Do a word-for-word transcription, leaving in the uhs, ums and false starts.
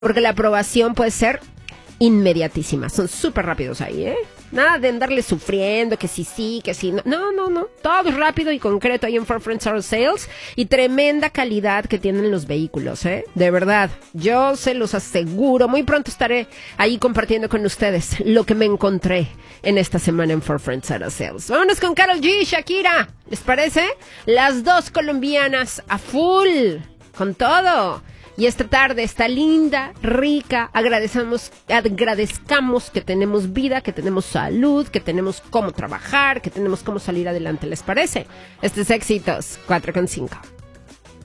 Porque la aprobación puede ser inmediatísima. Son súper rápidos ahí, ¿eh? Nada de andarle sufriendo, que sí, sí, que sí. No, no, no. no. Todo es rápido y concreto ahí en Ford Friends Auto Sales. Y tremenda calidad que tienen los vehículos, ¿eh? De verdad, yo se los aseguro. Muy pronto estaré ahí compartiendo con ustedes lo que me encontré en esta semana en Ford Friends Auto Sales. Vámonos con Karol G y Shakira. ¿Les parece? Las dos colombianas a full. Con todo. Y esta tarde está linda, rica, agradecemos, agradezcamos que tenemos vida, que tenemos salud, que tenemos cómo trabajar, que tenemos cómo salir adelante, ¿les parece? Este es Éxitos cuatro con cinco.